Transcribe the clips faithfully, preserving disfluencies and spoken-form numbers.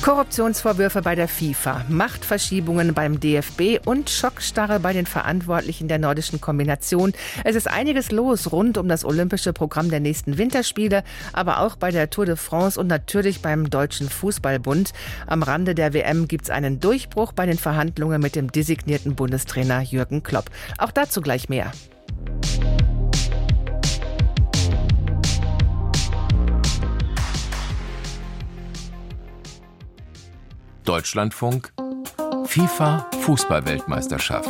Korruptionsvorwürfe bei der FIFA, Machtverschiebungen beim D F B und Schockstarre bei den Verantwortlichen der nordischen Kombination. Es ist einiges los rund um das olympische Programm der nächsten Winterspiele, aber auch bei der Tour de France und natürlich beim Deutschen Fußballbund. Am Rande der W M gibt es einen Durchbruch bei den Verhandlungen mit dem designierten Bundestrainer Jürgen Klopp. Auch dazu gleich mehr. Deutschlandfunk FIFA Fußballweltmeisterschaft.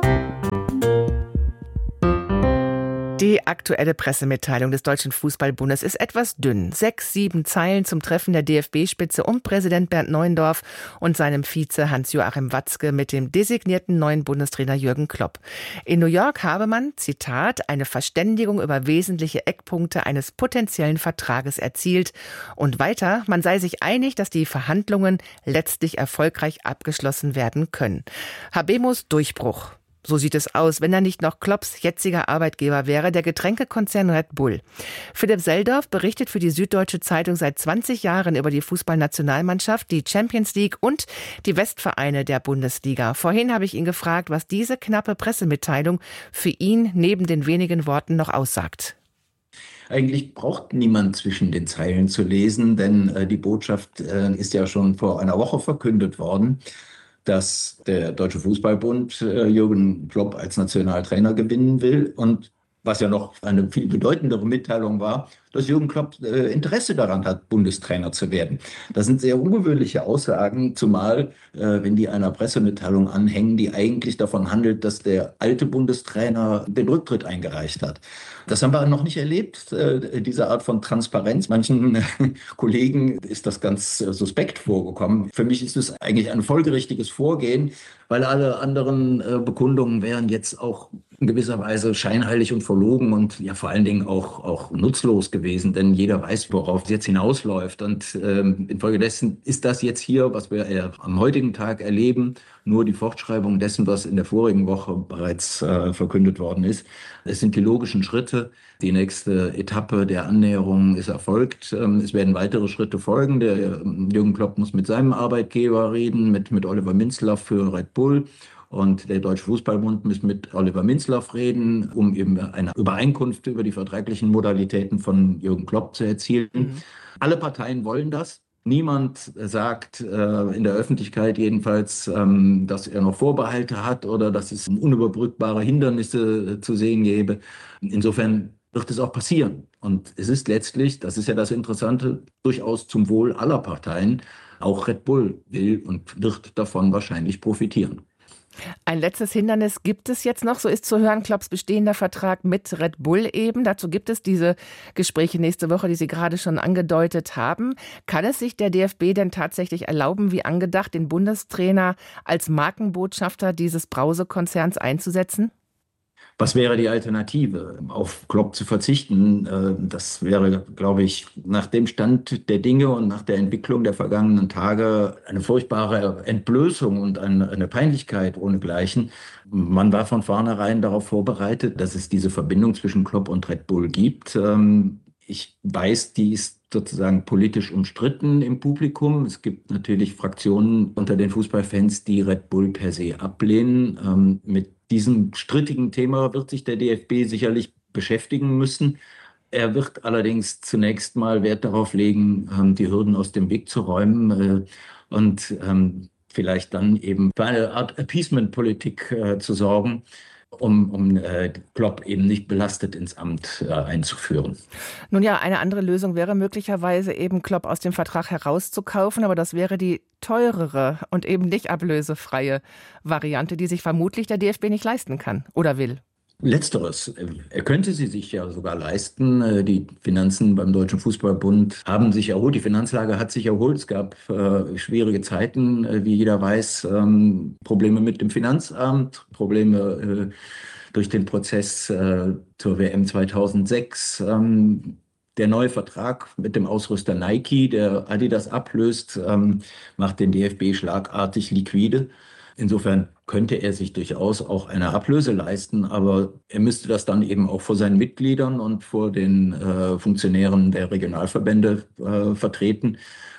Die aktuelle Pressemitteilung des Deutschen Fußballbundes ist etwas dünn. Sechs, sieben Zeilen zum Treffen der D F B-Spitze um Präsident Bernd Neuendorf und seinem Vize Hans-Joachim Watzke mit dem designierten neuen Bundestrainer Jürgen Klopp. In New York habe man, Zitat, eine Verständigung über wesentliche Eckpunkte eines potenziellen Vertrages erzielt. Und weiter, man sei sich einig, dass die Verhandlungen letztlich erfolgreich abgeschlossen werden können. Habemus Durchbruch. So sieht es aus, wenn er nicht noch Klopps jetziger Arbeitgeber wäre, der Getränkekonzern Red Bull. Philipp Seldorf berichtet für die Süddeutsche Zeitung seit zwanzig Jahren über die Fußballnationalmannschaft, die Champions League und die Westvereine der Bundesliga. Vorhin habe ich ihn gefragt, was diese knappe Pressemitteilung für ihn neben den wenigen Worten noch aussagt. Eigentlich braucht niemand zwischen den Zeilen zu lesen, denn äh, die Botschaft äh, ist ja schon vor einer Woche verkündet worden, dass der Deutsche Fußballbund äh, Jürgen Klopp als Nationaltrainer gewinnen will. Und was ja noch eine viel bedeutendere Mitteilung war, dass Jürgen Klopp äh, Interesse daran hat, Bundestrainer zu werden. Das sind sehr ungewöhnliche Aussagen, zumal äh, wenn die einer Pressemitteilung anhängen, die eigentlich davon handelt, dass der alte Bundestrainer den Rücktritt eingereicht hat. Das haben wir noch nicht erlebt, äh, diese Art von Transparenz. Manchen äh, Kollegen ist das ganz äh, suspekt vorgekommen. Für mich ist es eigentlich ein folgerichtiges Vorgehen, weil alle anderen äh, Bekundungen wären jetzt auch in gewisser Weise scheinheilig und verlogen und ja vor allen Dingen auch, auch nutzlos gewesen, denn jeder weiß, worauf es jetzt hinausläuft. Und ähm, infolgedessen ist das jetzt hier, was wir äh, am heutigen Tag erleben, nur die Fortschreibung dessen, was in der vorigen Woche bereits äh, verkündet worden ist. Es sind die logischen Schritte. Die nächste Etappe der Annäherung ist erfolgt. Ähm, es werden weitere Schritte folgen. Der äh, Jürgen Klopp muss mit seinem Arbeitgeber reden, mit, mit Oliver Minzlaff für Red Bull. Und der Deutsche Fußballbund muss mit Oliver Minzlaff reden, um eben eine Übereinkunft über die vertraglichen Modalitäten von Jürgen Klopp zu erzielen. Mhm. Alle Parteien wollen das. Niemand sagt äh, in der Öffentlichkeit jedenfalls, ähm, dass er noch Vorbehalte hat oder dass es unüberbrückbare Hindernisse zu sehen gäbe. Insofern wird es auch passieren. Und es ist letztlich, das ist ja das Interessante, durchaus zum Wohl aller Parteien. Auch Red Bull will und wird davon wahrscheinlich profitieren. Ein letztes Hindernis gibt es jetzt noch, so ist zu hören, Klopps bestehender Vertrag mit Red Bull eben. Dazu gibt es diese Gespräche nächste Woche, die Sie gerade schon angedeutet haben. Kann es sich der D F B denn tatsächlich erlauben, wie angedacht, den Bundestrainer als Markenbotschafter dieses Brausekonzerns einzusetzen? Was wäre die Alternative? Auf Klopp zu verzichten, das wäre, glaube ich, nach dem Stand der Dinge und nach der Entwicklung der vergangenen Tage eine furchtbare Entblößung und eine Peinlichkeit ohnegleichen. Man war von vornherein darauf vorbereitet, dass es diese Verbindung zwischen Klopp und Red Bull gibt. Ich weiß, die ist sozusagen politisch umstritten im Publikum. Es gibt natürlich Fraktionen unter den Fußballfans, die Red Bull per se ablehnen. Mit diesem strittigen Thema wird sich der D F B sicherlich beschäftigen müssen. Er wird allerdings zunächst mal Wert darauf legen, die Hürden aus dem Weg zu räumen und vielleicht dann eben für eine Art Appeasement-Politik zu sorgen, um, um äh, Klopp eben nicht belastet ins Amt äh, einzuführen. Nun ja, eine andere Lösung wäre möglicherweise eben Klopp aus dem Vertrag herauszukaufen, aber das wäre die teurere und eben nicht ablösefreie Variante, die sich vermutlich der D F B nicht leisten kann oder will. Letzteres. Er könnte sie sich ja sogar leisten. Die Finanzen beim Deutschen Fußballbund haben sich erholt. Die Finanzlage hat sich erholt. Es gab äh, schwierige Zeiten, äh, wie jeder weiß. Ähm, Probleme mit dem Finanzamt, Probleme äh, durch den Prozess äh, zur W M zweitausendsechs. Ähm, Der neue Vertrag mit dem Ausrüster Nike, der Adidas ablöst, ähm, macht den D F B schlagartig liquide. Insofern könnte er sich durchaus auch eine Ablöse leisten, aber er müsste das dann eben auch vor seinen Mitgliedern und vor den äh, Funktionären der Regionalverbände äh, vertreten.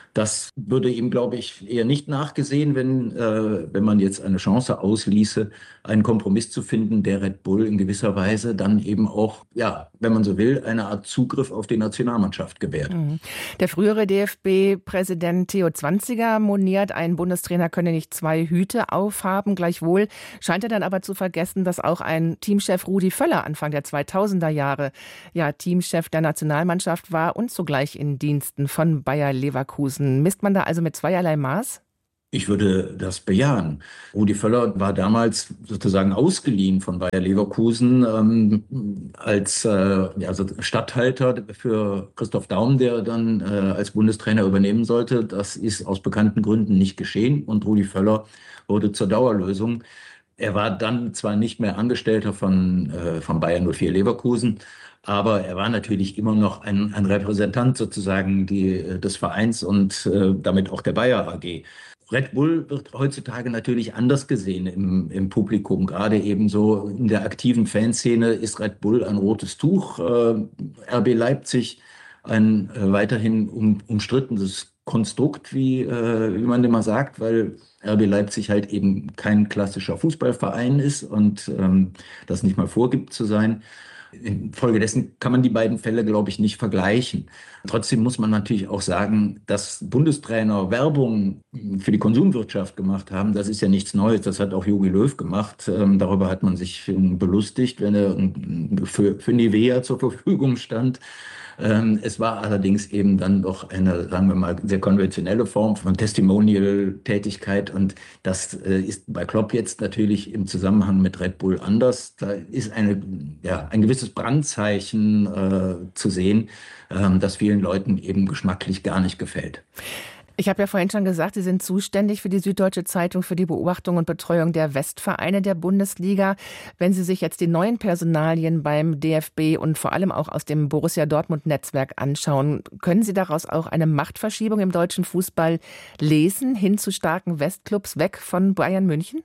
Das würde ihm, glaube ich, eher nicht nachgesehen, wenn, äh, wenn man jetzt eine Chance ausließe, einen Kompromiss zu finden, der Red Bull in gewisser Weise dann eben auch, ja, wenn man so will, eine Art Zugriff auf die Nationalmannschaft gewährt. Mhm. Der frühere D F B-Präsident Theo Zwanziger moniert, ein Bundestrainer könne nicht zwei Hüte aufhaben. Gleichwohl scheint er dann aber zu vergessen, dass auch ein Teamchef Rudi Völler Anfang der zweitausender Jahre ja Teamchef der Nationalmannschaft war und zugleich in Diensten von Bayer Leverkusen. Misst man da also mit zweierlei Maß? Ich würde das bejahen. Rudi Völler war damals sozusagen ausgeliehen von Bayer Leverkusen ähm, als äh, also Statthalter für Christoph Daum, der dann äh, als Bundestrainer übernehmen sollte. Das ist aus bekannten Gründen nicht geschehen und Rudi Völler wurde zur Dauerlösung. Er war dann zwar nicht mehr Angestellter von, äh, von Bayer null vier Leverkusen, aber er war natürlich immer noch ein, ein Repräsentant sozusagen die, des Vereins und äh, damit auch der Bayer A G. Red Bull wird heutzutage natürlich anders gesehen im, im Publikum. Gerade ebenso in der aktiven Fanszene ist Red Bull ein rotes Tuch. Äh, R B Leipzig ein äh, weiterhin um, umstrittenes Konstrukt, wie, äh, wie man immer sagt, weil R B Leipzig halt eben kein klassischer Fußballverein ist und ähm, das nicht mal vorgibt zu sein. Infolgedessen kann man die beiden Fälle, glaube ich, nicht vergleichen. Trotzdem muss man natürlich auch sagen, dass Bundestrainer Werbung für die Konsumwirtschaft gemacht haben. Das ist ja nichts Neues. Das hat auch Jogi Löw gemacht. Ähm, darüber hat man sich belustigt, wenn er für, für Nivea zur Verfügung stand. Ähm, es war allerdings eben dann doch eine, sagen wir mal, sehr konventionelle Form von Testimonial-Tätigkeit. Und das äh, ist bei Klopp jetzt natürlich im Zusammenhang mit Red Bull anders. Da ist eine, ja, ein gewisses Brandzeichen äh, zu sehen, ähm, das vielen Leuten eben geschmacklich gar nicht gefällt. Ich habe ja vorhin schon gesagt, Sie sind zuständig für die Süddeutsche Zeitung, für die Beobachtung und Betreuung der Westvereine der Bundesliga. Wenn Sie sich jetzt die neuen Personalien beim D F B und vor allem auch aus dem Borussia Dortmund-Netzwerk anschauen, können Sie daraus auch eine Machtverschiebung im deutschen Fußball lesen, hin zu starken Westclubs, weg von Bayern München?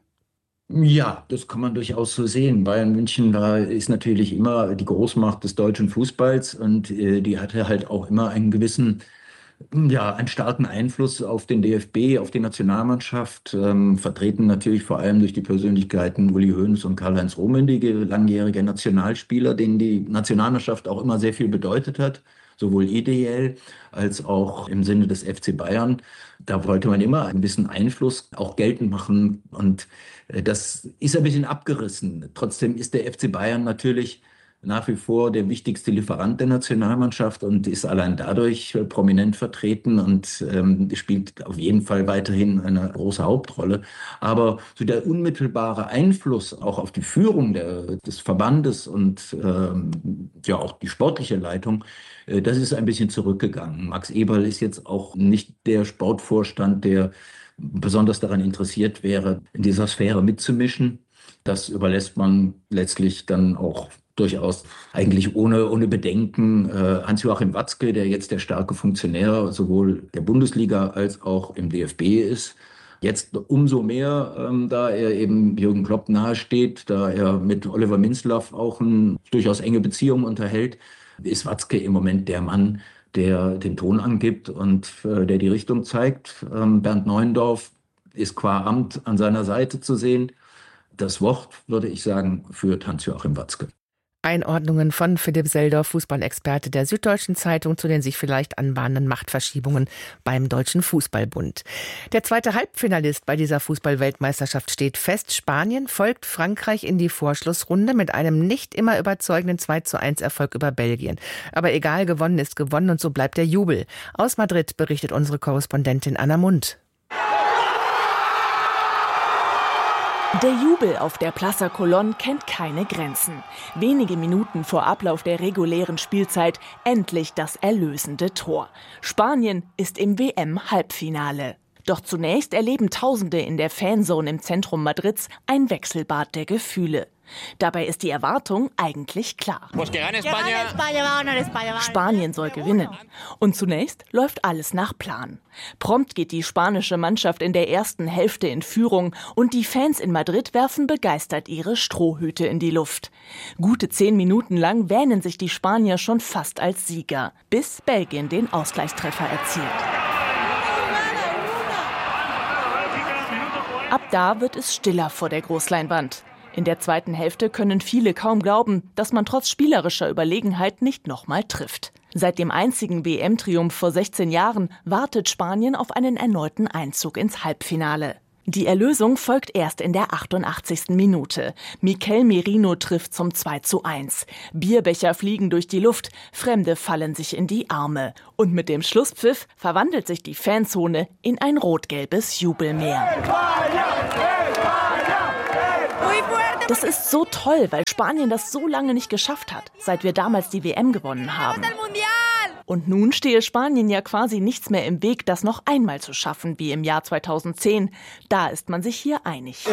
Ja, das kann man durchaus so sehen. Bayern München war, ist natürlich immer die Großmacht des deutschen Fußballs und äh, die hatte halt auch immer einen gewissen Ja, einen starken Einfluss auf den D F B, auf die Nationalmannschaft, ähm, vertreten natürlich vor allem durch die Persönlichkeiten Uli Hoeneß und Karl-Heinz Rummenigge, langjährige Nationalspieler, denen die Nationalmannschaft auch immer sehr viel bedeutet hat, sowohl ideell als auch im Sinne des F C Bayern. Da wollte man immer ein bisschen Einfluss auch geltend machen und äh, das ist ein bisschen abgerissen. Trotzdem ist der F C Bayern natürlich nach wie vor der wichtigste Lieferant der Nationalmannschaft und ist allein dadurch äh, prominent vertreten und ähm, spielt auf jeden Fall weiterhin eine große Hauptrolle. Aber so der unmittelbare Einfluss auch auf die Führung der, des Verbandes und ähm, ja auch die sportliche Leitung, äh, das ist ein bisschen zurückgegangen. Max Eberl ist jetzt auch nicht der Sportvorstand, der besonders daran interessiert wäre, in dieser Sphäre mitzumischen. Das überlässt man letztlich dann auch durchaus eigentlich ohne, ohne Bedenken äh, Hans-Joachim Watzke, der jetzt der starke Funktionär sowohl der Bundesliga als auch im D F B ist. Jetzt umso mehr, ähm, da er eben Jürgen Klopp nahesteht, da er mit Oliver Minzlaff auch eine durchaus enge Beziehung unterhält, ist Watzke im Moment der Mann, der den Ton angibt und äh, der die Richtung zeigt. Ähm, Bernd Neuendorf ist qua Amt an seiner Seite zu sehen. Das Wort, würde ich sagen, führt Hans-Joachim Watzke. Einordnungen von Philipp Seldorf, Fußballexperte der Süddeutschen Zeitung, zu den sich vielleicht anbahnenden Machtverschiebungen beim Deutschen Fußballbund. Der zweite Halbfinalist bei dieser Fußball-Weltmeisterschaft steht fest. Spanien folgt Frankreich in die Vorschlussrunde mit einem nicht immer überzeugenden zwei zu eins Erfolg über Belgien. Aber egal, gewonnen ist gewonnen und so bleibt der Jubel. Aus Madrid berichtet unsere Korrespondentin Anna Mundt. Der Jubel auf der Plaza Colón kennt keine Grenzen. Wenige Minuten vor Ablauf der regulären Spielzeit endlich das erlösende Tor. Spanien ist im W M-Halbfinale. Doch zunächst erleben Tausende in der Fanzone im Zentrum Madrids ein Wechselbad der Gefühle. Dabei ist die Erwartung eigentlich klar. Spanien soll gewinnen. Und zunächst läuft alles nach Plan. Prompt geht die spanische Mannschaft in der ersten Hälfte in Führung und die Fans in Madrid werfen begeistert ihre Strohhüte in die Luft. Gute zehn Minuten lang wähnen sich die Spanier schon fast als Sieger, bis Belgien den Ausgleichstreffer erzielt. Ab da wird es stiller vor der Großleinwand. In der zweiten Hälfte können viele kaum glauben, dass man trotz spielerischer Überlegenheit nicht nochmal trifft. Seit dem einzigen W M-Triumph vor sechzehn Jahren wartet Spanien auf einen erneuten Einzug ins Halbfinale. Die Erlösung folgt erst in der achtundachtzigsten Minute. Mikel Merino trifft zum zwei zu eins. Bierbecher fliegen durch die Luft, Fremde fallen sich in die Arme. Und mit dem Schlusspfiff verwandelt sich die Fanzone in ein rot-gelbes Jubelmeer. Das ist so toll, weil Spanien das so lange nicht geschafft hat, seit wir damals die W M gewonnen haben. Und nun stehe Spanien ja quasi nichts mehr im Weg, das noch einmal zu schaffen, wie im Jahr zweitausendzehn. Da ist man sich hier einig.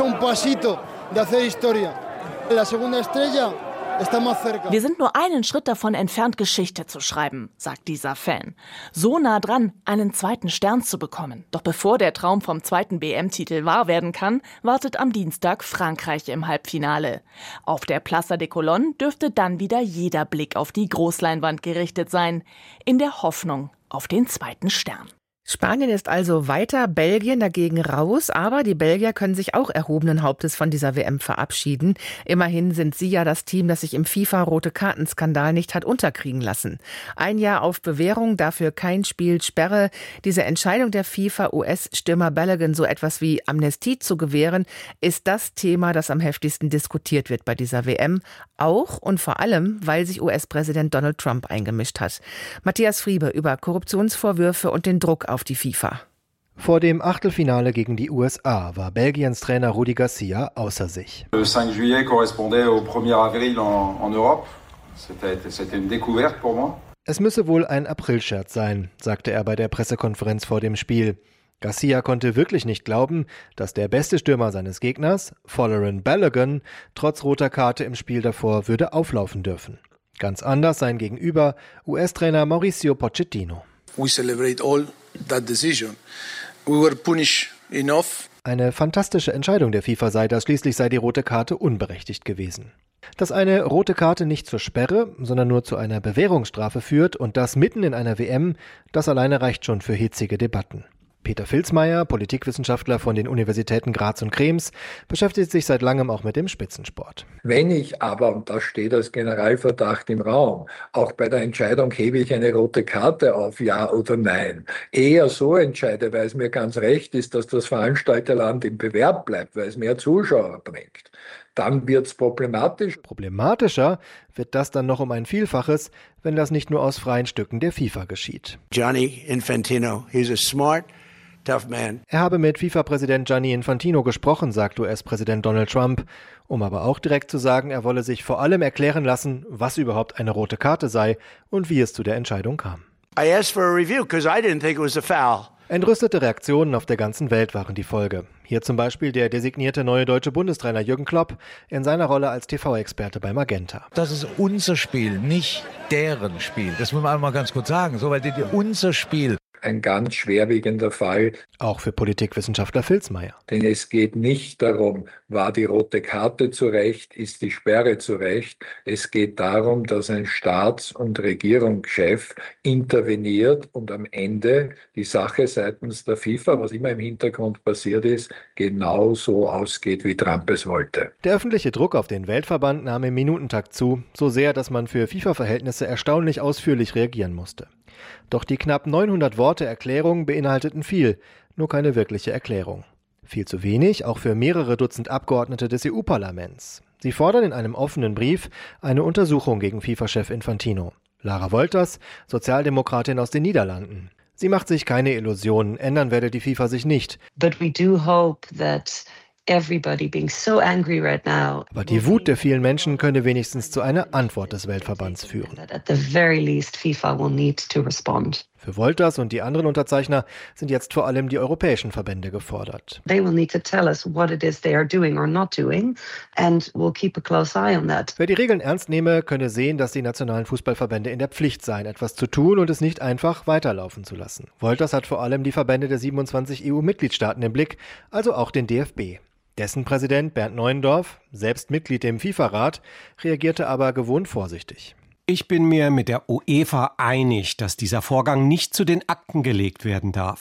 Wir sind nur einen Schritt davon entfernt, Geschichte zu schreiben, sagt dieser Fan. So nah dran, einen zweiten Stern zu bekommen. Doch bevor der Traum vom zweiten W M-Titel wahr werden kann, wartet am Dienstag Frankreich im Halbfinale. Auf der Plaza de Colón dürfte dann wieder jeder Blick auf die Großleinwand gerichtet sein, in der Hoffnung auf den zweiten Stern. Spanien ist also weiter, Belgien dagegen raus, aber die Belgier können sich auch erhobenen Hauptes von dieser W M verabschieden. Immerhin sind sie ja das Team, das sich im FIFA-Rote-Karten-Skandal nicht hat unterkriegen lassen. Ein Jahr auf Bewährung, dafür kein Spiel, Sperre. Diese Entscheidung der FIFA, U S-Stürmer Balogun so etwas wie Amnestie zu gewähren, ist das Thema, das am heftigsten diskutiert wird bei dieser W M. Auch und vor allem, weil sich U S-Präsident Donald Trump eingemischt hat. Matthias Friebe über Korruptionsvorwürfe und den Druck auf die FIFA. Vor dem Achtelfinale gegen die U S A war Belgiens Trainer Rudi Garcia außer sich. Le cinq juillet correspondait au premier avril en, en Europe. C'était, c'était une découverte pour moi. Es müsse wohl ein Aprilscherz sein, sagte er bei der Pressekonferenz vor dem Spiel. Garcia konnte wirklich nicht glauben, dass der beste Stürmer seines Gegners, Folarin Balogun, trotz roter Karte im Spiel davor würde auflaufen dürfen. Ganz anders sein Gegenüber, U S-Trainer Mauricio Pochettino. We celebrate all that decision. We were punished enough. Eine fantastische Entscheidung der FIFA sei das, schließlich sei die rote Karte unberechtigt gewesen. Dass eine rote Karte nicht zur Sperre, sondern nur zu einer Bewährungsstrafe führt und das mitten in einer W M, das alleine reicht schon für hitzige Debatten. Peter Filzmeier, Politikwissenschaftler von den Universitäten Graz und Krems, beschäftigt sich seit langem auch mit dem Spitzensport. Wenn ich aber, und das steht als Generalverdacht im Raum, auch bei der Entscheidung, hebe ich eine rote Karte auf, ja oder nein, eher so entscheide, weil es mir ganz recht ist, dass das Veranstalterland im Bewerb bleibt, weil es mehr Zuschauer bringt, dann wird es problematisch. Problematischer wird das dann noch um ein Vielfaches, wenn das nicht nur aus freien Stücken der FIFA geschieht. Gianni Infantino, he's a smart, tough man. Er habe mit FIFA-Präsident Gianni Infantino gesprochen, sagt U S-Präsident Donald Trump, um aber auch direkt zu sagen, er wolle sich vor allem erklären lassen, was überhaupt eine rote Karte sei und wie es zu der Entscheidung kam. I asked for a review because I didn't think it was a foul. Entrüstete Reaktionen auf der ganzen Welt waren die Folge. Hier zum Beispiel der designierte neue deutsche Bundestrainer Jürgen Klopp in seiner Rolle als T V-Experte bei Magenta. Das ist unser Spiel, nicht deren Spiel. Das muss man einmal ganz kurz sagen. So, weil das ist unser Spiel. Ein ganz schwerwiegender Fall. Auch für Politikwissenschaftler Filzmeier. Denn es geht nicht darum, war die rote Karte zu Recht, ist die Sperre zu Recht. Es geht darum, dass ein Staats- und Regierungschef interveniert und am Ende die Sache seitens der FIFA, was immer im Hintergrund passiert ist, genau so ausgeht, wie Trump es wollte. Der öffentliche Druck auf den Weltverband nahm im Minutentakt zu, so sehr, dass man für FIFA-Verhältnisse erstaunlich ausführlich reagieren musste. Doch die knapp neunhundert Worte Erklärung beinhalteten viel, nur keine wirkliche Erklärung. Viel zu wenig, auch für mehrere Dutzend Abgeordnete des E U-Parlaments. Sie fordern in einem offenen Brief eine Untersuchung gegen FIFA-Chef Infantino. Lara Wolters, Sozialdemokratin aus den Niederlanden. Sie macht sich keine Illusionen, ändern werde die FIFA sich nicht. But we do hope that everybody being so angry right now. Aber die Wut der vielen Menschen könne wenigstens zu einer Antwort des Weltverbands führen. At the very least, FIFA will need to respond. Für Wolters und die anderen Unterzeichner sind jetzt vor allem die europäischen Verbände gefordert. They will need to tell us what it is they are doing or not doing, and we'll keep a close eye on that. Wer die Regeln ernst nehme, könne sehen, dass die nationalen Fußballverbände in der Pflicht seien, etwas zu tun und es nicht einfach weiterlaufen zu lassen. Wolters hat vor allem die Verbände der siebenundzwanzig E U-Mitgliedstaaten im Blick, also auch den D F B. Dessen Präsident Bernd Neuendorf, selbst Mitglied im FIFA-Rat, reagierte aber gewohnt vorsichtig. Ich bin mir mit der UEFA einig, dass dieser Vorgang nicht zu den Akten gelegt werden darf.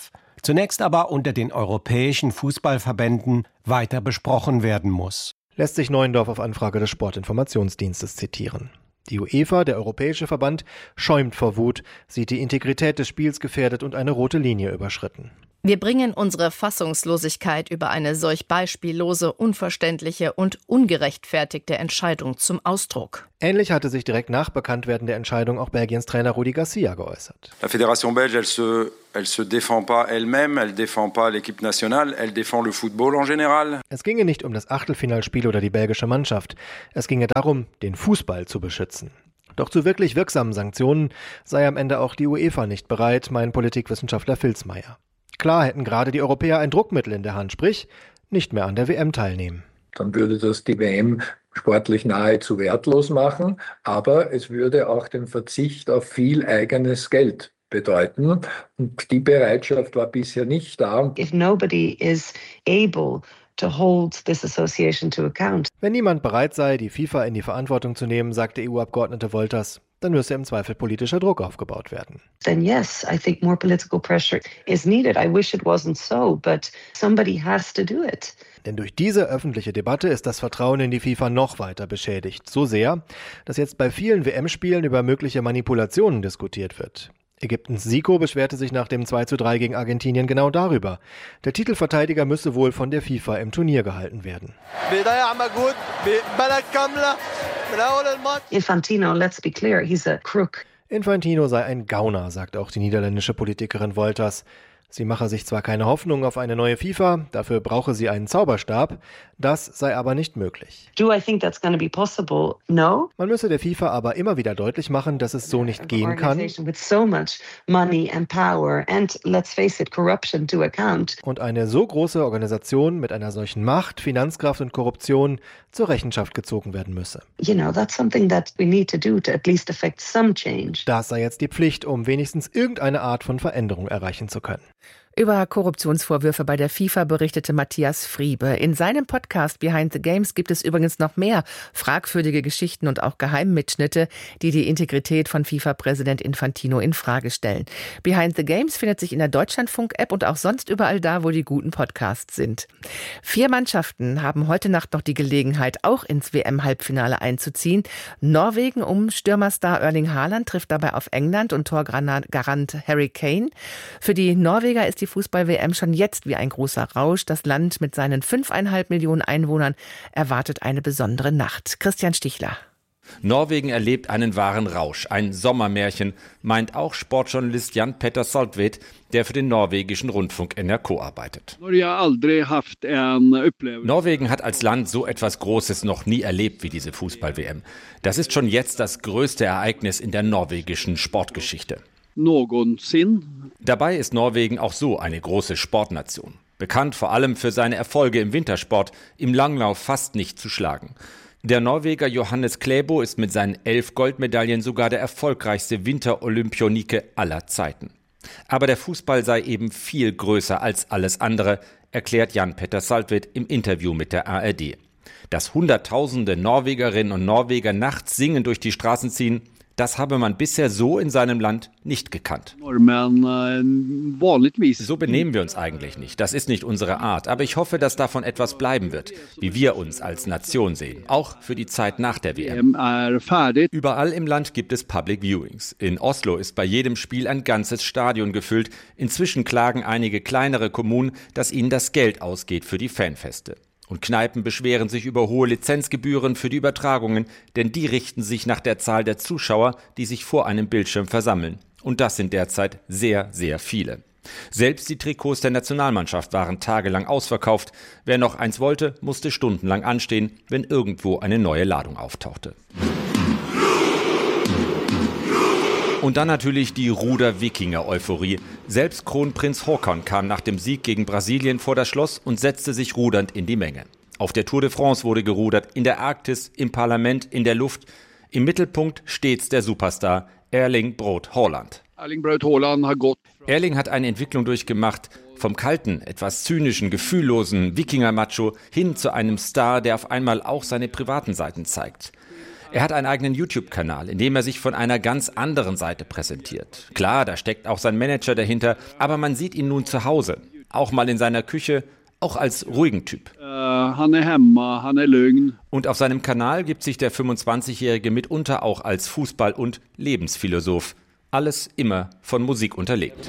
zunächst aber unter den europäischen Fußballverbänden weiter besprochen werden muss. Lässt sich Neuendorf auf Anfrage des Sportinformationsdienstes zitieren. Die UEFA, der Europäische Verband, schäumt vor Wut, sieht die Integrität des Spiels gefährdet und eine rote Linie überschritten. Wir bringen unsere Fassungslosigkeit über eine solch beispiellose, unverständliche und ungerechtfertigte Entscheidung zum Ausdruck. Ähnlich hatte sich direkt nach Bekanntwerden der Entscheidung auch Belgiens Trainer Rudi Garcia geäußert. La Fédération belge, elle se, elle se défend pas elle-même, elle défend pas l'équipe nationale, elle défend le football en général. Es ginge nicht um das Achtelfinalspiel oder die belgische Mannschaft. Es ginge darum, den Fußball zu beschützen. Doch zu wirklich wirksamen Sanktionen sei am Ende auch die UEFA nicht bereit, meint Politikwissenschaftler Vilsmeier. Klar hätten gerade die Europäer ein Druckmittel in der Hand, sprich nicht mehr an der W M teilnehmen. Dann würde das die W M sportlich nahezu wertlos machen, aber es würde auch den Verzicht auf viel eigenes Geld bedeuten. Und die Bereitschaft war bisher nicht da. If nobody is able to hold this association to account. Wenn niemand bereit sei, die FIFA in die Verantwortung zu nehmen, sagte E U-Abgeordnete Wolters, dann müsse im Zweifel politischer Druck aufgebaut werden. Then yes, I think more political pressure is needed. I wish it wasn't so, but somebody has to do it. Denn durch diese öffentliche Debatte ist das Vertrauen in die FIFA noch weiter beschädigt. So sehr, dass jetzt bei vielen W M-Spielen über mögliche Manipulationen diskutiert wird. Ägyptens Zico beschwerte sich nach dem zwei zu drei gegen Argentinien genau darüber. Der Titelverteidiger müsse wohl von der FIFA im Turnier gehalten werden. Infantino, let's be clear, he's a crook. Infantino sei ein Gauner, sagt auch die niederländische Politikerin Wolters. Sie mache sich zwar keine Hoffnung auf eine neue FIFA, dafür brauche sie einen Zauberstab, das sei aber nicht möglich. Do I think that's going to be possible? No. Man müsse der FIFA aber immer wieder deutlich machen, dass es so nicht gehen kann. With so much money and power and let's face it, corruption to account. Und eine so große Organisation mit einer solchen Macht, Finanzkraft und Korruption zur Rechenschaft gezogen werden müsse. You know, that's something that we need to do to at least affect some change. Das sei jetzt die Pflicht, um wenigstens irgendeine Art von Veränderung erreichen zu können. Über Korruptionsvorwürfe bei der FIFA berichtete Matthias Friebe. In seinem Podcast Behind the Games gibt es übrigens noch mehr fragwürdige Geschichten und auch Geheimmitschnitte, die die Integrität von FIFA-Präsident Infantino in Frage stellen. Behind the Games findet sich in der Deutschlandfunk-App und auch sonst überall da, wo die guten Podcasts sind. Vier Mannschaften haben heute Nacht noch die Gelegenheit, auch ins W M-Halbfinale einzuziehen. Norwegen um Stürmerstar Erling Haaland trifft dabei auf England und Torgarant Harry Kane. Für die Norweger ist die Fußball-W M schon jetzt wie ein großer Rausch. Das Land mit seinen fünfeinhalb Millionen Einwohnern erwartet eine besondere Nacht. Christian Stichler. Norwegen erlebt einen wahren Rausch, ein Sommermärchen, meint auch Sportjournalist Jan Petter Saltvedt, der für den norwegischen Rundfunk N R K arbeitet. Norwegen hat als Land so etwas Großes noch nie erlebt wie diese Fußball-W M. Das ist schon jetzt das größte Ereignis in der norwegischen Sportgeschichte. Dabei ist Norwegen auch so eine große Sportnation. Bekannt vor allem für seine Erfolge im Wintersport, im Langlauf fast nicht zu schlagen. Der Norweger Johannes Klæbo ist mit seinen elf Goldmedaillen sogar der erfolgreichste Winterolympionike aller Zeiten. Aber der Fußball sei eben viel größer als alles andere, erklärt Jan Petter Saltvedt im Interview mit der A R D. Dass Hunderttausende Norwegerinnen und Norweger nachts singend durch die Straßen ziehen, das habe man bisher so in seinem Land nicht gekannt. So benehmen wir uns eigentlich nicht. Das ist nicht unsere Art. Aber ich hoffe, dass davon etwas bleiben wird, wie wir uns als Nation sehen. Auch für die Zeit nach der W M. Überall im Land gibt es Public Viewings. In Oslo ist bei jedem Spiel ein ganzes Stadion gefüllt. Inzwischen klagen einige kleinere Kommunen, dass ihnen das Geld ausgeht für die Fanfeste. Und Kneipen beschweren sich über hohe Lizenzgebühren für die Übertragungen, denn die richten sich nach der Zahl der Zuschauer, die sich vor einem Bildschirm versammeln. Und das sind derzeit sehr, sehr viele. Selbst die Trikots der Nationalmannschaft waren tagelang ausverkauft. Wer noch eins wollte, musste stundenlang anstehen, wenn irgendwo eine neue Ladung auftauchte. Und dann natürlich die Ruder-Wikinger-Euphorie. Selbst Kronprinz Haakon kam nach dem Sieg gegen Brasilien vor das Schloss und setzte sich rudernd in die Menge. Auf der Tour de France wurde gerudert, in der Arktis, im Parlament, in der Luft. Im Mittelpunkt stets der Superstar Erling Braut Haaland. Erling Braut Haaland hat Gott. Erling hat eine Entwicklung durchgemacht, vom kalten, etwas zynischen, gefühllosen Wikinger-Macho hin zu einem Star, der auf einmal auch seine privaten Seiten zeigt. Er hat einen eigenen YouTube-Kanal, in dem er sich von einer ganz anderen Seite präsentiert. Klar, da steckt auch sein Manager dahinter, aber man sieht ihn nun zu Hause, auch mal in seiner Küche, auch als ruhigen Typ. Uh, han är hemma, han är lugn. Und auf seinem Kanal gibt sich der fünfundzwanzigjährige mitunter auch als Fußball- und Lebensphilosoph. Alles immer von Musik unterlegt.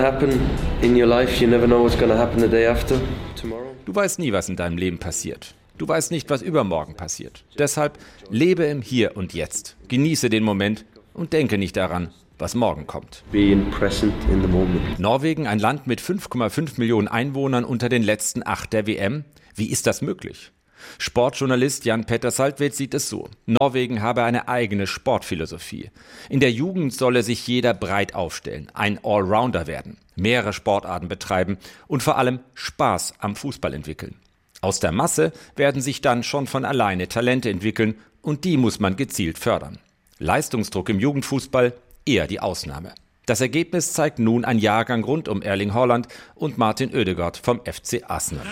Du weißt nie, was in deinem Leben passiert. Du weißt nicht, was übermorgen passiert. Deshalb lebe im Hier und Jetzt. Genieße den Moment und denke nicht daran, was morgen kommt. Norwegen, ein Land mit fünf Komma fünf Millionen Einwohnern unter den letzten acht der W M. Wie ist das möglich? Sportjournalist Jan Petter Saltvedt sieht es so. Norwegen habe eine eigene Sportphilosophie. In der Jugend solle sich jeder breit aufstellen, ein Allrounder werden, mehrere Sportarten betreiben und vor allem Spaß am Fußball entwickeln. Aus der Masse werden sich dann schon von alleine Talente entwickeln und die muss man gezielt fördern. Leistungsdruck im Jugendfußball eher die Ausnahme. Das Ergebnis zeigt nun ein Jahrgang rund um Erling Haaland und Martin Ødegaard vom F C Arsenal.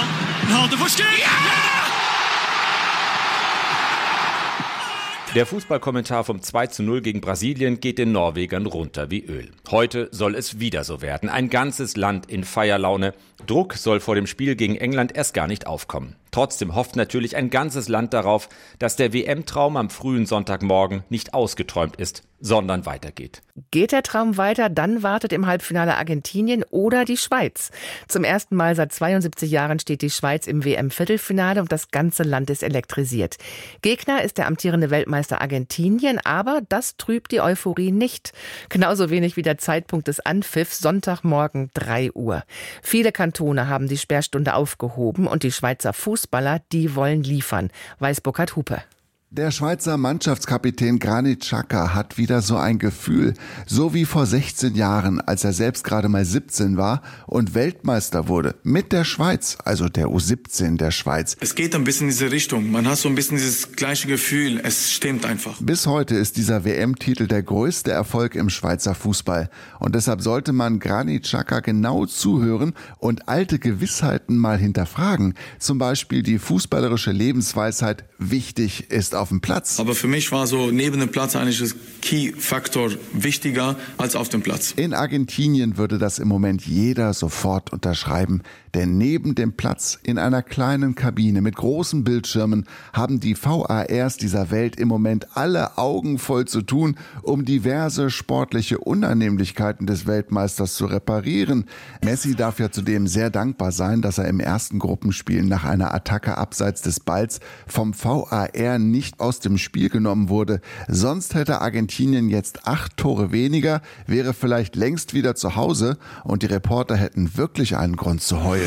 Der Fußballkommentar vom zwei zu null gegen Brasilien geht den Norwegern runter wie Öl. Heute soll es wieder so werden. Ein ganzes Land in Feierlaune. Druck soll vor dem Spiel gegen England erst gar nicht aufkommen. Trotzdem hofft natürlich ein ganzes Land darauf, dass der W M-Traum am frühen Sonntagmorgen nicht ausgeträumt ist, sondern weitergeht. Geht der Traum weiter, dann wartet im Halbfinale Argentinien oder die Schweiz. Zum ersten Mal seit zweiundsiebzig Jahren steht die Schweiz im W M-Viertelfinale und das ganze Land ist elektrisiert. Gegner ist der amtierende Weltmeister Argentinien, aber das trübt die Euphorie nicht. Genauso wenig wie der Zeitpunkt des Anpfiffs, Sonntagmorgen drei Uhr. Viele Kantone haben die Sperrstunde aufgehoben und die Schweizer Fußballer, die wollen liefern, weiß Burkhard Hupe. Der Schweizer Mannschaftskapitän Granit Xhaka hat wieder so ein Gefühl, so wie vor sechzehn Jahren, als er selbst gerade mal siebzehn war und Weltmeister wurde. Mit der Schweiz, also der U siebzehn der Schweiz. Es geht ein bisschen in diese Richtung. Man hat so ein bisschen dieses gleiche Gefühl. Es stimmt einfach. Bis heute ist dieser W M-Titel der größte Erfolg im Schweizer Fußball. Und deshalb sollte man Granit Xhaka genau zuhören und alte Gewissheiten mal hinterfragen. Zum Beispiel die fußballerische Lebensweisheit, wichtig ist auf dem Platz. Aber für mich war so neben dem Platz eigentlich das Key-Faktor wichtiger als auf dem Platz. In Argentinien würde das im Moment jeder sofort unterschreiben. Denn neben dem Platz in einer kleinen Kabine mit großen Bildschirmen haben die V A Rs dieser Welt im Moment alle Augen voll zu tun, um diverse sportliche Unannehmlichkeiten des Weltmeisters zu reparieren. Messi darf ja zudem sehr dankbar sein, dass er im ersten Gruppenspiel nach einer Attacke abseits des Balls vom V A R nicht aus dem Spiel genommen wurde. Sonst hätte Argentinien jetzt acht Tore weniger, wäre vielleicht längst wieder zu Hause und die Reporter hätten wirklich einen Grund zu heulen.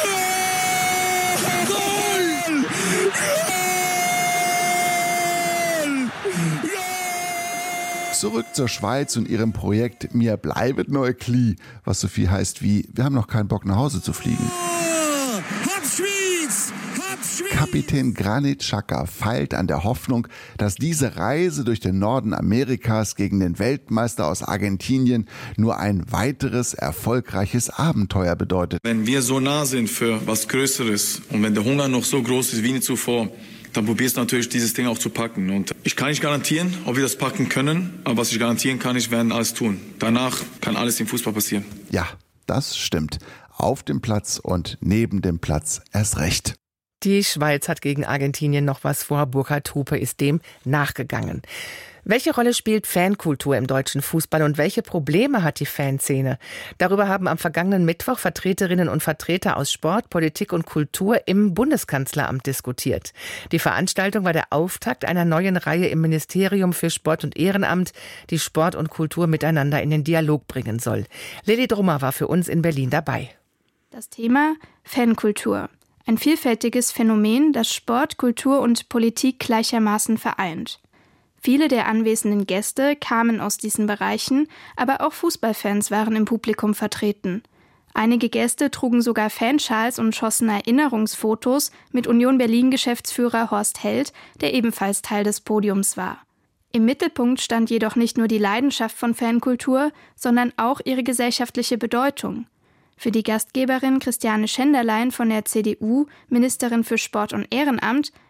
Zurück zur Schweiz und ihrem Projekt Mir bleibet neu Kli, was so viel heißt wie, wir haben noch keinen Bock nach Hause zu fliegen. Kapitän Granit Xhaka feilt an der Hoffnung, dass diese Reise durch den Norden Amerikas gegen den Weltmeister aus Argentinien nur ein weiteres erfolgreiches Abenteuer bedeutet. Wenn wir so nah sind für was Größeres und wenn der Hunger noch so groß ist wie nie zuvor, dann probierst du natürlich dieses Ding auch zu packen. Und ich kann nicht garantieren, ob wir das packen können, aber was ich garantieren kann, ich werde alles tun. Danach kann alles im Fußball passieren. Ja, das stimmt. Auf dem Platz und neben dem Platz erst recht. Die Schweiz hat gegen Argentinien noch was vor. Burkhard Hupe ist dem nachgegangen. Welche Rolle spielt Fankultur im deutschen Fußball und welche Probleme hat die Fanszene? Darüber haben am vergangenen Mittwoch Vertreterinnen und Vertreter aus Sport, Politik und Kultur im Bundeskanzleramt diskutiert. Die Veranstaltung war der Auftakt einer neuen Reihe im Ministerium für Sport und Ehrenamt, die Sport und Kultur miteinander in den Dialog bringen soll. Lilly Drummer war für uns in Berlin dabei. Das Thema Fankultur. Ein vielfältiges Phänomen, das Sport, Kultur und Politik gleichermaßen vereint. Viele der anwesenden Gäste kamen aus diesen Bereichen, aber auch Fußballfans waren im Publikum vertreten. Einige Gäste trugen sogar Fanschals und schossen Erinnerungsfotos mit Union Berlin-Geschäftsführer Horst Held, der ebenfalls Teil des Podiums war. Im Mittelpunkt stand jedoch nicht nur die Leidenschaft von Fankultur, sondern auch ihre gesellschaftliche Bedeutung. Für die Gastgeberin Christiane Schenderlein von der C D U, Ministerin für Sport und Ehrenamt,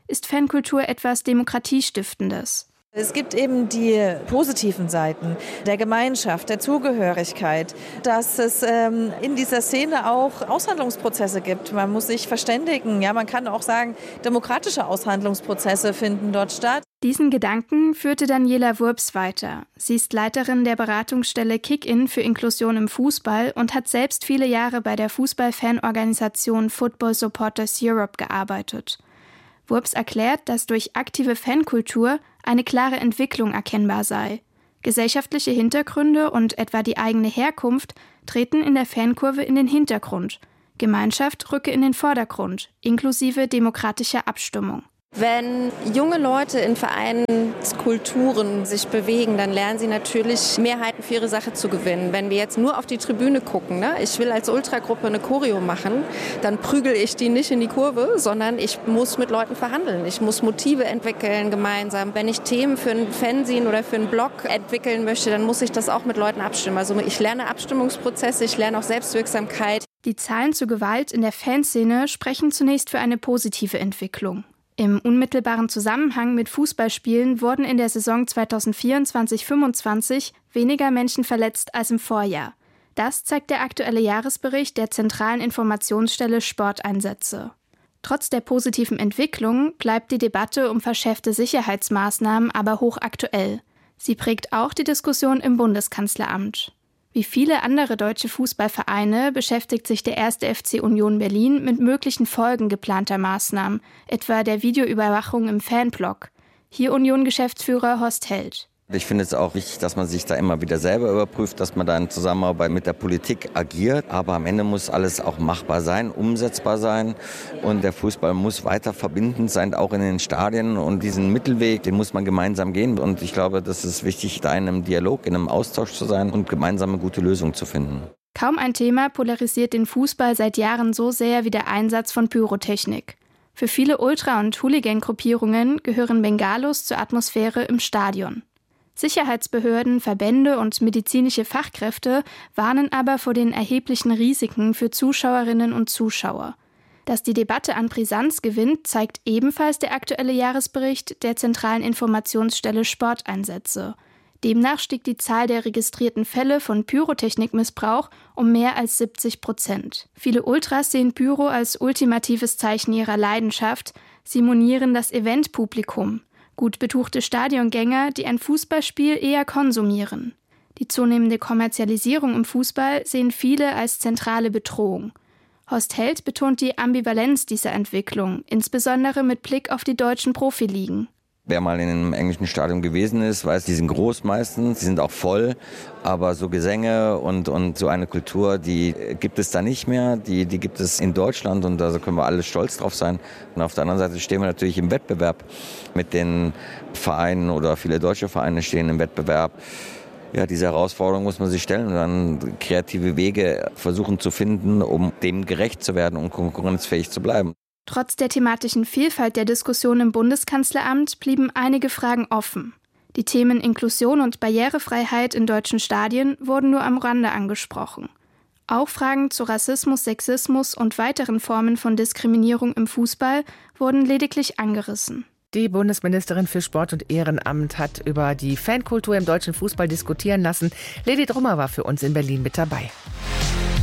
ist Fankultur etwas Demokratiestiftendes. Es gibt eben die positiven Seiten der Gemeinschaft, der Zugehörigkeit, dass es ähm, in dieser Szene auch Aushandlungsprozesse gibt. Man muss sich verständigen. Ja, man kann auch sagen, demokratische Aushandlungsprozesse finden dort statt. Diesen Gedanken führte Daniela Wurps weiter. Sie ist Leiterin der Beratungsstelle Kick-In für Inklusion im Fußball und hat selbst viele Jahre bei der Fußballfanorganisation Football Supporters Europe gearbeitet. Wurps erklärt, dass durch aktive Fankultur eine klare Entwicklung erkennbar sei. Gesellschaftliche Hintergründe und etwa die eigene Herkunft treten in der Fankurve in den Hintergrund. Gemeinschaft rücke in den Vordergrund, inklusive demokratischer Abstimmung. Wenn junge Leute in Vereinskulturen sich bewegen, dann lernen sie natürlich Mehrheiten für ihre Sache zu gewinnen. Wenn wir jetzt nur auf die Tribüne gucken, ne? Ich will als Ultragruppe eine Choreo machen, dann prügel ich die nicht in die Kurve, sondern ich muss mit Leuten verhandeln. Ich muss Motive entwickeln gemeinsam. Wenn ich Themen für ein Fanzine oder für einen Blog entwickeln möchte, dann muss ich das auch mit Leuten abstimmen. Also ich lerne Abstimmungsprozesse, ich lerne auch Selbstwirksamkeit. Die Zahlen zu Gewalt in der Fanszene sprechen zunächst für eine positive Entwicklung. Im unmittelbaren Zusammenhang mit Fußballspielen wurden in der Saison zweitausendvierundzwanzig fünfundzwanzig weniger Menschen verletzt als im Vorjahr. Das zeigt der aktuelle Jahresbericht der Zentralen Informationsstelle Sporteinsätze. Trotz der positiven Entwicklung bleibt die Debatte um verschärfte Sicherheitsmaßnahmen aber hochaktuell. Sie prägt auch die Diskussion im Bundeskanzleramt. Wie viele andere deutsche Fußballvereine beschäftigt sich der erste F C Union Berlin mit möglichen Folgen geplanter Maßnahmen, etwa der Videoüberwachung im Fanblock. Hier Union-Geschäftsführer Horst Held. Ich finde es auch wichtig, dass man sich da immer wieder selber überprüft, dass man da in Zusammenarbeit mit der Politik agiert. Aber am Ende muss alles auch machbar sein, umsetzbar sein. Und der Fußball muss weiter verbindend sein, auch in den Stadien. Und diesen Mittelweg, den muss man gemeinsam gehen. Und ich glaube, das ist wichtig, da in einem Dialog, in einem Austausch zu sein und gemeinsame gute Lösungen zu finden. Kaum ein Thema polarisiert den Fußball seit Jahren so sehr wie der Einsatz von Pyrotechnik. Für viele Ultra- und Hooligan-Gruppierungen gehören Bengalos zur Atmosphäre im Stadion. Sicherheitsbehörden, Verbände und medizinische Fachkräfte warnen aber vor den erheblichen Risiken für Zuschauerinnen und Zuschauer. Dass die Debatte an Brisanz gewinnt, zeigt ebenfalls der aktuelle Jahresbericht der Zentralen Informationsstelle Sporteinsätze. Demnach stieg die Zahl der registrierten Fälle von Pyrotechnikmissbrauch um mehr als siebzig Prozent. Viele Ultras sehen Pyro als ultimatives Zeichen ihrer Leidenschaft. Sie monieren das Eventpublikum. Gut betuchte Stadiongänger, die ein Fußballspiel eher konsumieren. Die zunehmende Kommerzialisierung im Fußball sehen viele als zentrale Bedrohung. Horst Held betont die Ambivalenz dieser Entwicklung, insbesondere mit Blick auf die deutschen Profiligen. Wer mal in einem englischen Stadion gewesen ist, weiß, die sind groß meistens, die sind auch voll, aber so Gesänge und, und so eine Kultur, die gibt es da nicht mehr, die, die gibt es in Deutschland und da können wir alle stolz drauf sein. Und auf der anderen Seite stehen wir natürlich im Wettbewerb mit den Vereinen oder viele deutsche Vereine stehen im Wettbewerb. Ja, diese Herausforderung muss man sich stellen und dann kreative Wege versuchen zu finden, um dem gerecht zu werden und konkurrenzfähig zu bleiben. Trotz der thematischen Vielfalt der Diskussion im Bundeskanzleramt blieben einige Fragen offen. Die Themen Inklusion und Barrierefreiheit in deutschen Stadien wurden nur am Rande angesprochen. Auch Fragen zu Rassismus, Sexismus und weiteren Formen von Diskriminierung im Fußball wurden lediglich angerissen. Die Bundesministerin für Sport und Ehrenamt hat über die Fankultur im deutschen Fußball diskutieren lassen. Lady Drummer war für uns in Berlin mit dabei.